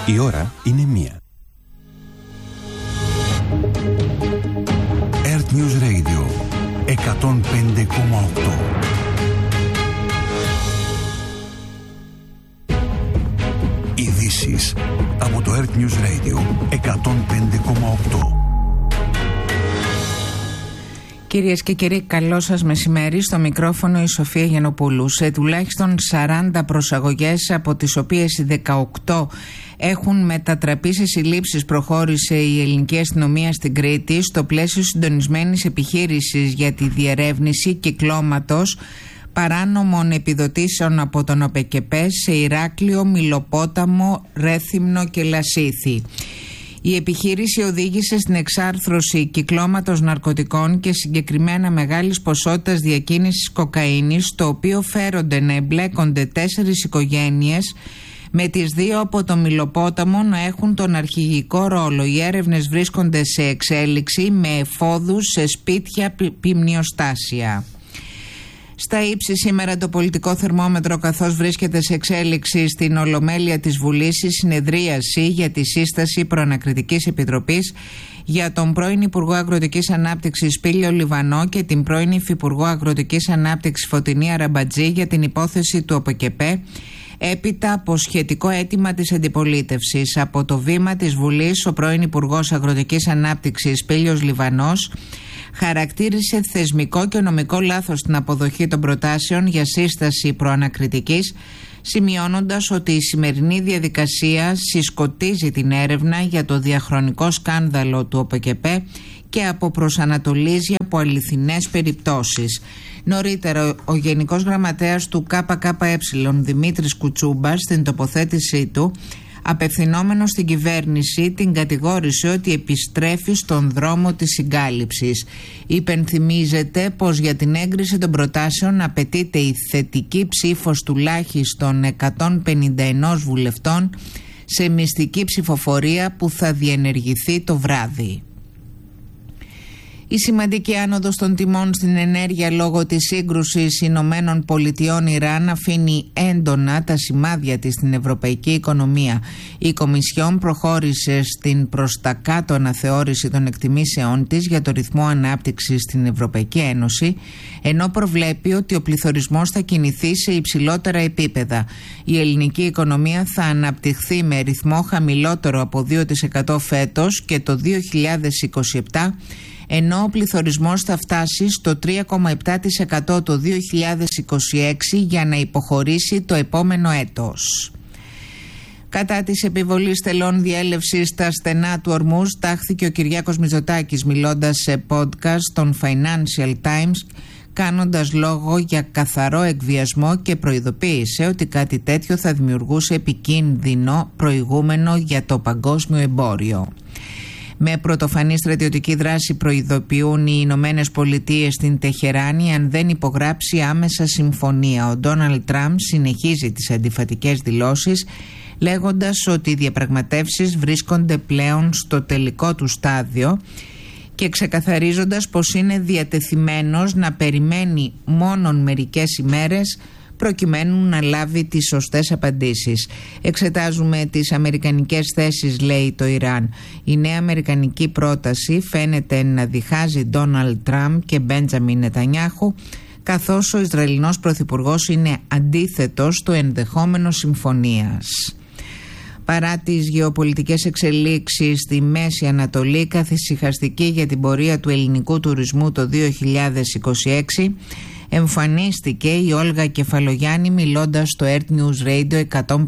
Η ώρα είναι 1. Earth News Radio 105,8. Ειδήσεις από το Earth News Radio 105,8. Κυρίες και κύριοι, καλό σας μεσημέρι. Στο μικρόφωνο η Σοφία Γιαννοπούλου. Σε τουλάχιστον 40 προσαγωγές, από τις οποίες οι 18 έχουν μετατραπεί σε συλλήψεις, προχώρησε η ελληνική αστυνομία στην Κρήτη στο πλαίσιο συντονισμένης επιχείρησης για τη διερεύνηση κυκλώματος παράνομων επιδοτήσεων από τον ΟΠΕΚΕΠΕ σε Ηράκλειο, Μυλοπόταμο, Ρέθυμνο και Λασίθι. Η επιχείρηση οδήγησε στην εξάρθρωση κυκλώματος ναρκωτικών και συγκεκριμένα μεγάλης ποσότητας διακίνησης κοκαίνης, στο οποίο φέρονται να εμπλέκονται 4 οικογένειες, με τις 2 από το Μυλοπόταμο να έχουν τον αρχηγικό ρόλο. Οι έρευνες βρίσκονται σε εξέλιξη με εφόδους σε σπίτια, ποιμνιοστάσια. Στα ύψη σήμερα το πολιτικό θερμόμετρο, καθώς βρίσκεται σε εξέλιξη στην Ολομέλεια της Βουλής η συνεδρίαση για τη σύσταση προανακριτικής επιτροπής για τον πρώην Υπουργό Αγροτικής Ανάπτυξης Πήλιο Λιβανό και την πρώην Υφυπουργό Αγροτικής Ανάπτυξης Φωτεινή Αραμπατζή για την υπόθεση του ΟΠΕΚΕΠΕ, έπειτα από σχετικό αίτημα της αντιπολίτευσης. Από το βήμα της Βουλής, ο πρώην Υπουργός Αγροτικής Ανάπτυξης Πήλιος Λιβανός χαρακτήρισε θεσμικό και νομικό λάθος την αποδοχή των προτάσεων για σύσταση προανακριτικής, σημειώνοντας ότι η σημερινή διαδικασία συσκοτίζει την έρευνα για το διαχρονικό σκάνδαλο του ΟΠΕΚΕΠΕ και αποπροσανατολίζει από αληθινές περιπτώσεις. Νωρίτερα, ο Γενικός Γραμματέας του ΚΚΕ, Δημήτρης Κουτσούμπας, στην τοποθέτησή του, απευθυνόμενος στην κυβέρνηση, την κατηγόρησε ότι επιστρέφει στον δρόμο της συγκάλυψης. Υπενθυμίζεται πως για την έγκριση των προτάσεων απαιτείται η θετική ψήφος τουλάχιστον 151 βουλευτών σε μυστική ψηφοφορία που θα διενεργηθεί το βράδυ. Η σημαντική άνοδος των τιμών στην ενέργεια λόγω της σύγκρουσης Ηνωμένων Πολιτειών-Ιράν αφήνει έντονα τα σημάδια της στην ευρωπαϊκή οικονομία. Η Κομισιόν προχώρησε στην προς τα κάτω αναθεώρηση των εκτιμήσεών της για το ρυθμό ανάπτυξης στην Ευρωπαϊκή Ένωση, ενώ προβλέπει ότι ο πληθωρισμός θα κινηθεί σε υψηλότερα επίπεδα. Η ελληνική οικονομία θα αναπτυχθεί με ρυθμό χαμηλότερο από 2% φέτος και το 2027, ενώ ο πληθωρισμός θα φτάσει στο 3,7% το 2026 για να υποχωρήσει το επόμενο έτος. Κατά της επιβολής τελών διέλευσης στα στενά του Ορμούζ, τάχθηκε ο Κυριάκος Μητσοτάκης μιλώντας σε podcast των Financial Times, κάνοντας λόγο για καθαρό εκβιασμό και προειδοποίησε ότι κάτι τέτοιο θα δημιουργούσε επικίνδυνο προηγούμενο για το παγκόσμιο εμπόριο. Με πρωτοφανή στρατιωτική δράση προειδοποιούν οι Ηνωμένες Πολιτείες στην Τεχεράνη αν δεν υπογράψει άμεσα συμφωνία. Ο Ντόναλντ Τραμπ συνεχίζει τις αντιφατικές δηλώσεις, λέγοντας ότι οι διαπραγματεύσεις βρίσκονται πλέον στο τελικό του στάδιο και ξεκαθαρίζοντας πως είναι διατεθειμένος να περιμένει μόνον μερικές ημέρες προκειμένου να λάβει τις σωστές απαντήσεις. Εξετάζουμε τις αμερικανικές θέσεις, λέει το Ιράν. Η νέα αμερικανική πρόταση φαίνεται να διχάζει Ντόναλντ Τραμπ και Μπέντζαμιν Νετανιάχου, καθώς ο Ισραηλινός Πρωθυπουργός είναι αντίθετος στο ενδεχόμενο συμφωνίας. Παρά τις γεωπολιτικές εξελίξεις στη Μέση Ανατολή, καθησυχαστική για την πορεία του ελληνικού τουρισμού το 2026, εμφανίστηκε η Όλγα Κεφαλογιάννη μιλώντας στο Earth News Radio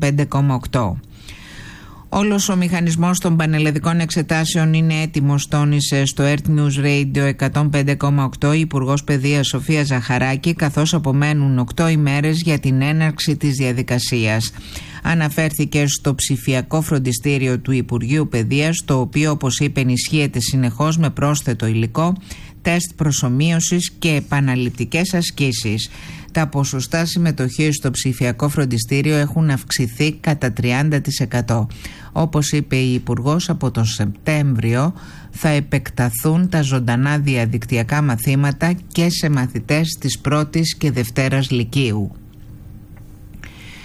105,8. Όλος ο μηχανισμός των πανελλαδικών εξετάσεων είναι έτοιμος, τόνισε στο Earth News Radio 105,8 η Υπουργός Παιδείας Σοφία Ζαχαράκη, καθώς απομένουν 8 ημέρες για την έναρξη της διαδικασίας. Αναφέρθηκε στο ψηφιακό φροντιστήριο του Υπουργείου Παιδείας, το οποίο, όπως είπε, ενισχύεται συνεχώς με πρόσθετο υλικό, τεστ προσομοίωσης και επαναληπτικές ασκήσεις. Τα ποσοστά συμμετοχής στο ψηφιακό φροντιστήριο έχουν αυξηθεί κατά 30%. Όπως είπε η Υπουργός, από τον Σεπτέμβριο θα επεκταθούν τα ζωντανά διαδικτυακά μαθήματα και σε μαθητές της πρώτης και δευτέρας λυκείου.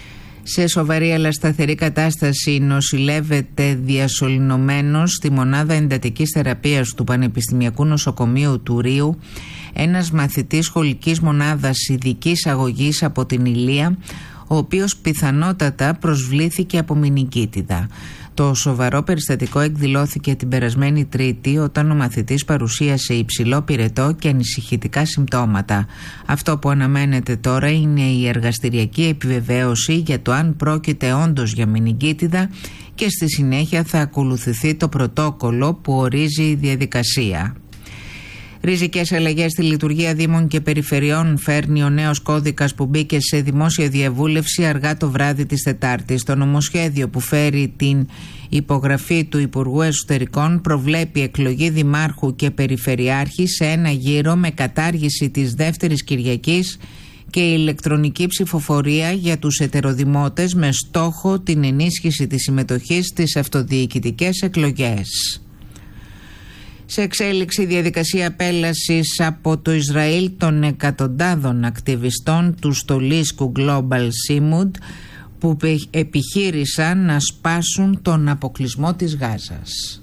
Σε σοβαρή αλλά σταθερή κατάσταση νοσηλεύεται διασωληνωμένος στη μονάδα εντατικής θεραπείας του Πανεπιστημιακού Νοσοκομείου του Ρείου ένας μαθητής σχολικής μονάδας ειδικής αγωγής από την Ηλία, ο οποίος πιθανότατα προσβλήθηκε από μηνυκίτιδα. Το σοβαρό περιστατικό εκδηλώθηκε την περασμένη Τρίτη όταν ο μαθητής παρουσίασε υψηλό πυρετό και ανησυχητικά συμπτώματα. Αυτό που αναμένεται τώρα είναι η εργαστηριακή επιβεβαίωση για το αν πρόκειται όντως για μηνυγκίτιδα και στη συνέχεια θα ακολουθηθεί το πρωτόκολλο που ορίζει η διαδικασία. Ριζικές αλλαγές στη λειτουργία Δήμων και Περιφερειών φέρνει ο νέος κώδικας που μπήκε σε δημόσια διαβούλευση αργά το βράδυ της Τετάρτης. Το νομοσχέδιο που φέρει την υπογραφή του Υπουργού Εσωτερικών προβλέπει εκλογή Δημάρχου και Περιφερειάρχη σε ένα γύρο με κατάργηση της δεύτερης Κυριακής και ηλεκτρονική ψηφοφορία για τους ετεροδημότες με στόχο την ενίσχυση της συμμετοχής στις αυτοδιοικητικές εκλογές. Σε εξέλιξη διαδικασία απέλασης από το Ισραήλ των εκατοντάδων ακτιβιστών του στολίσκου Global Seamood που επιχείρησαν να σπάσουν τον αποκλεισμό της Γάζας.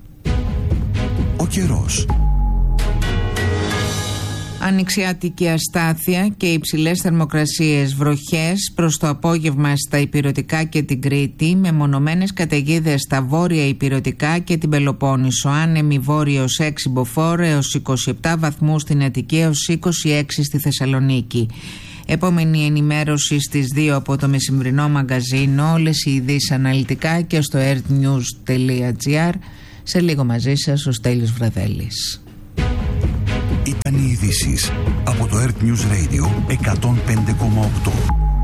Ο καιρός. Ανοιξιάτικη αστάθεια και υψηλές θερμοκρασίες, βροχές προς το απόγευμα στα Ηπειρωτικά και την Κρήτη, με μονομένες καταιγίδες στα βόρεια Ηπειρωτικά και την Πελοπόννησο, άνεμη βόρειος 6 μποφόρ έως 27 βαθμούς στην Αττική έως 26 στη Θεσσαλονίκη. Επόμενη ενημέρωση στις 2 από το μεσημβρινό μαγκαζίνο, όλες οι ειδήσεις αναλυτικά και στο earthnews.gr. Σε λίγο μαζί σας ο Στέλιος Βραδέλης. Ήταν οι ειδήσεις από το Earth News Radio 105,8.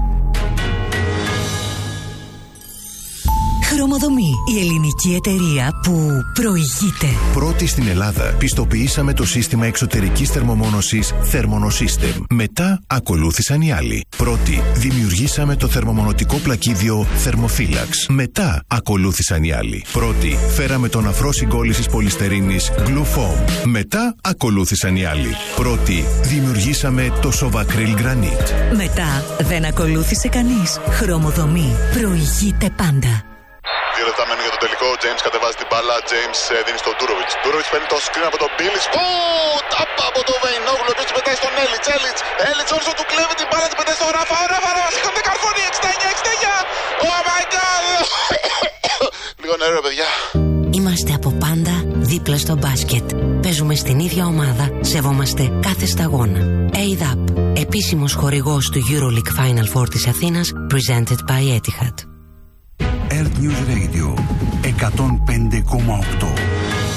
Χρωμοδομή, η ελληνική εταιρεία που προηγείται. Πρώτη στην Ελλάδα πιστοποιήσαμε το σύστημα εξωτερικής θερμομόνωσης Thermonosystem. Μετά ακολούθησαν οι άλλοι. Πρώτη δημιουργήσαμε το θερμομονωτικό πλακίδιο Thermophilax. Μετά ακολούθησαν οι άλλοι. Πρώτη φέραμε τον αφρό συγκόλλησης πολυστερίνης Glufoam. Μετά ακολούθησαν οι άλλοι. Πρώτη δημιουργήσαμε το Sovacryl Granite. Μετά δεν ακολούθησε κανείς. Χρωμοδομή προηγείται πάντα. 2 λεπτά μένουν για το τελικό. Ο James κατεβάζει την μπάλα. James δίνει στον Ντούροβιτς. Ντούροβιτς παίρνει το screen από τον Μπίλις. Τάπα από τον Βεϊνόγλου. Επίσης πετάει στον Έλιτς. Έλιτς όσο του κλέβει την μπάλα. Την πετάει στον Ράφα. Ο Ράφα σηκώνεται καρφώνει. 69. Oh my god. Λίγο νερό παιδιά. Είμαστε από πάντα δίπλα στο μπάσκετ. Παίζουμε στην ίδια ομάδα. Σεβόμαστε κάθε σταγόνα. ADAP, επίσημος χορηγός του EuroLeague Final Four της Αθήνας. Presented by Etihad. Earth News Radio 105,8.